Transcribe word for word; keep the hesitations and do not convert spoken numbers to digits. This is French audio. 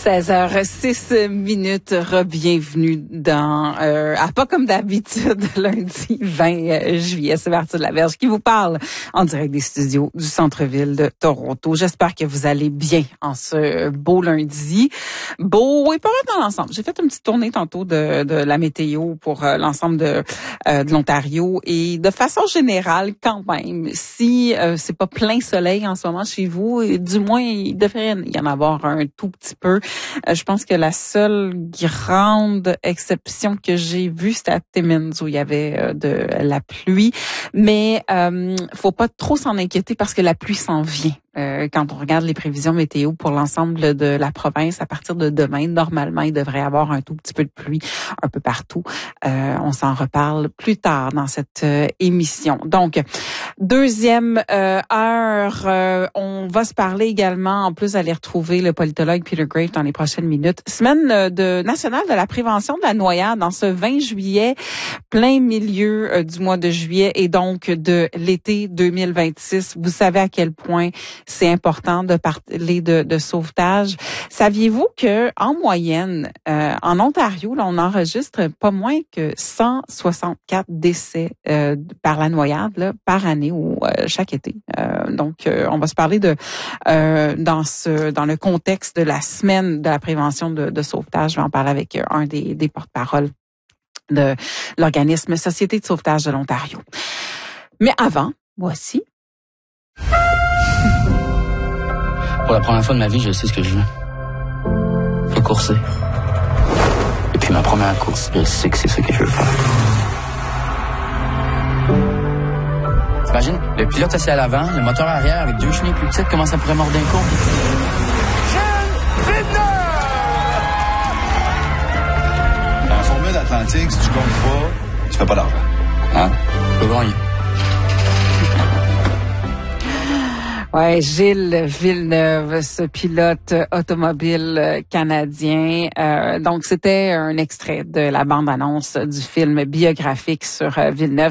seize heures six minutes, re-bienvenue dans euh, à pas comme d'habitude, lundi vingt juillet, c'est Martine Laverge qui vous parle en direct des studios du centre-ville de Toronto. J'espère que vous allez bien en ce beau lundi. Beau et pas mal dans l'ensemble. J'ai fait une petite tournée tantôt de, de la météo pour euh, l'ensemble de, euh, de l'Ontario et de façon générale quand même, si euh, c'est pas plein soleil en ce moment chez vous, du moins il devrait y en avoir un tout petit peu. Euh, je pense que la seule grande exception que j'ai vue, c'était à Timmins où il y avait euh, de la pluie. Mais euh, faut pas trop s'en inquiéter parce que la pluie s'en vient. Euh, quand on regarde les prévisions météo pour l'ensemble de la province, à partir de demain, normalement, il devrait y avoir un tout petit peu de pluie un peu partout. Euh, on s'en reparle plus tard dans cette euh, émission. Donc, deuxième euh, heure, euh, on va se parler également, en plus d'aller retrouver le politologue Peter Graves dans les prochaines minutes. Semaine de nationale de la prévention de la noyade en ce vingt juillet, plein milieu euh, du mois de juillet et donc de l'été deux mille vingt-six. Vous savez à quel point c'est important de parler de, de sauvetage. Saviez-vous que en moyenne, euh, en Ontario, là, on enregistre pas moins que cent soixante-quatre décès euh, par la noyade là, par année ou euh, chaque été. Euh, donc, euh, on va se parler de euh, dans ce dans le contexte de la semaine de la prévention de, de sauvetage. Je vais en parler avec un des, des porte-paroles de l'organisme Société de sauvetage de l'Ontario. Mais avant, voici. Pour la première fois de ma vie, je sais ce que je veux. Je veux courser. Et puis ma première course, je sais que c'est ça que je veux faire. T'imagines, le pilote assis à l'avant, le moteur arrière avec deux chenilles plus petites, comment ça pourrait mordre un coup? Dans la formule atlantique, si tu comptes pas, tu fais pas d'argent. Hein? Je veux gagner. Ouais, Gilles Villeneuve, ce pilote automobile canadien. Euh, donc, c'était un extrait de la bande-annonce du film biographique sur Villeneuve.